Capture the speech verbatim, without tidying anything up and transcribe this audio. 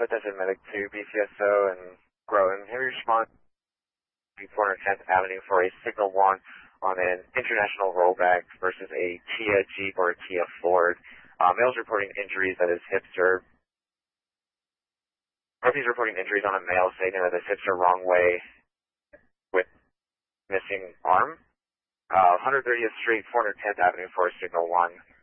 Attention medic to B C S O and Groton. Have you respond to four hundred tenth Avenue for a signal one on an international rollback versus a Kia Jeep or a Kia Ford. Uh, male's reporting injuries at his hips are, or if he's reporting injuries on a male, stating that his hips are wrong way with missing arm. Uh, one hundred thirtieth Street, four hundred tenth Avenue for a signal one.